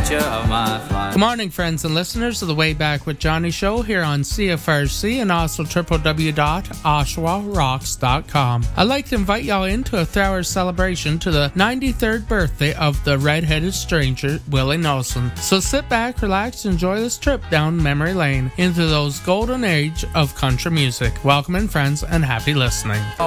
picture of my flight. Good morning, friends and listeners of the Way Back with Johnny show here on CFRC and also www.oshawarocks.com. I'd like to invite y'all into a 3-hour celebration to the 93rd birthday of the red-headed stranger, Willie Nelson. So sit back, relax, and enjoy this trip down memory lane into those golden age of country music. Welcome in, friends, and happy listening.